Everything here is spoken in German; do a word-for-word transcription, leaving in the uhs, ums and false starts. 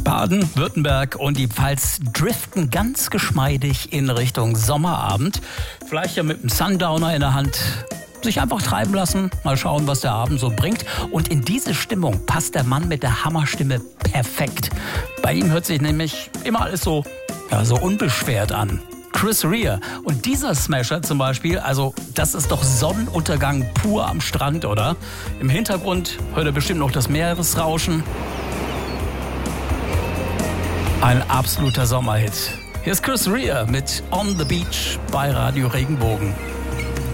Baden-Württemberg und die Pfalz driften ganz geschmeidig in Richtung Sommerabend. Vielleicht ja mit einem Sundowner in der Hand sich einfach treiben lassen, mal schauen, was der Abend so bringt. Und in diese Stimmung passt der Mann mit der Hammerstimme perfekt. Bei ihm hört sich nämlich immer alles so, ja, so unbeschwert an. Chris Rea. Und dieser Smasher zum Beispiel, also das ist doch Sonnenuntergang pur am Strand, oder? Im Hintergrund hört er bestimmt noch das Meeresrauschen. Ein absoluter Sommerhit. Hier ist Chris Rea mit On the Beach bei Radio Regenbogen.